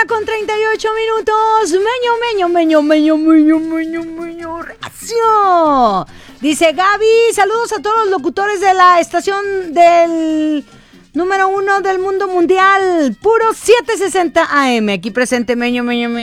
con 38 minutos. Meño. Racio. Dice Gaby, saludos a todos los locutores de la estación del número 1 del mundo mundial. Puro 760 AM. Aquí presente Meño,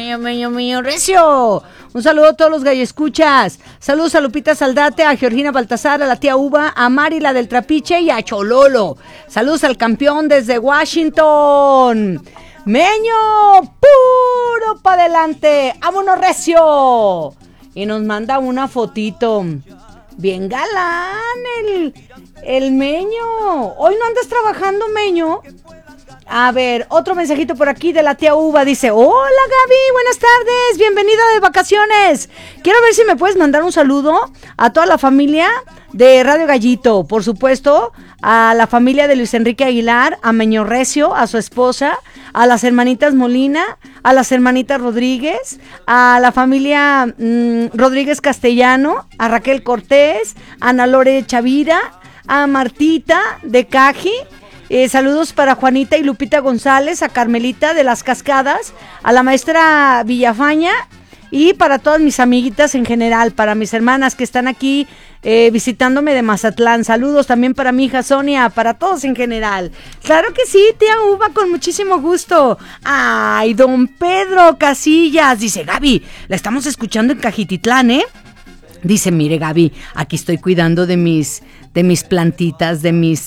recio. Un saludo a todos los galloescuchas. Saludos a Lupita Saldate, a Georgina Baltasar, a la tía Uva, a Mari, la del Trapiche y a Chololo. Saludos al campeón desde Washington. Meño, puro pa' adelante. ¡Vámonos, recio! Y nos manda una fotito. Bien galán el Meño. ¿Hoy no andas trabajando, Meño? A ver, otro mensajito por aquí de la tía Uva. Dice, hola Gaby, buenas tardes, bienvenida de vacaciones. Quiero ver si me puedes mandar un saludo a toda la familia de Radio Gallito. Por supuesto, a la familia de Luis Enrique Aguilar, a Meño Recio, a su esposa, a las hermanitas Molina, a las hermanitas Rodríguez, a la familia Rodríguez Castellano, a Raquel Cortés, a Ana Lore Chavira, a Martita de Caji. Saludos para Juanita y Lupita González, a Carmelita de las Cascadas, a la maestra Villafaña y para todas mis amiguitas en general, para mis hermanas que están aquí visitándome de Mazatlán. Saludos también para mi hija Sonia, para todos en general. Claro que sí, tía Uva, con muchísimo gusto. Ay, don Pedro Casillas, dice Gaby, la estamos escuchando en Cajititlán, ¿eh? Dice, mire Gaby, aquí estoy cuidando de mis plantitas, de mis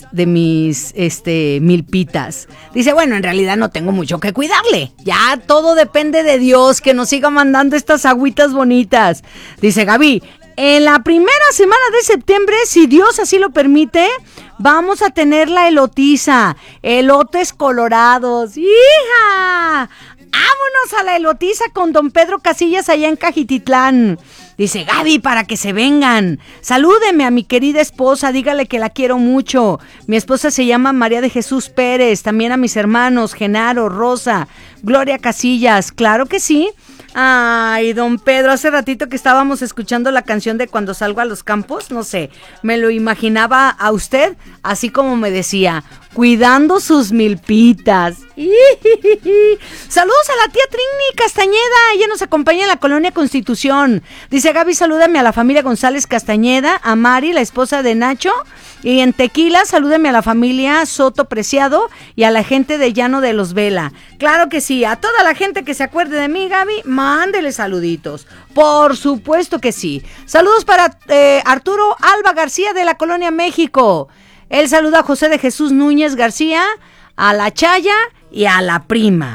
milpitas. Dice, bueno, en realidad no tengo mucho que cuidarle. Ya todo depende de Dios, que nos siga mandando estas agüitas bonitas. Dice Gaby, en la primera semana de septiembre, si Dios así lo permite, vamos a tener la elotiza, elotes colorados. ¡Hija! ¡Vámonos a la elotiza con don Pedro Casillas allá en Cajititlán! Dice, Gaby, para que se vengan. Salúdeme a mi querida esposa, dígale que la quiero mucho. Mi esposa se llama María de Jesús Pérez. También a mis hermanos, Genaro, Rosa, Gloria Casillas. Claro que sí. Ay, don Pedro, hace ratito que estábamos escuchando la canción de Cuando salgo a los campos, no sé, me lo imaginaba a usted, así como me decía, cuidando sus milpitas. Saludos a la tía Trini Castañeda, ella nos acompaña en la Colonia Constitución. Dice Gaby, salúdame a la familia González Castañeda, a Mari, la esposa de Nacho, y en Tequila, salúdeme a la familia Soto Preciado y a la gente de Llano de los Vela. Claro que sí, a toda la gente que se acuerde de mí, Gaby, mándele saluditos. Por supuesto que sí. Saludos para Arturo Alba García de la Colonia México. Él saluda a José de Jesús Núñez García, a la Chaya y a la prima.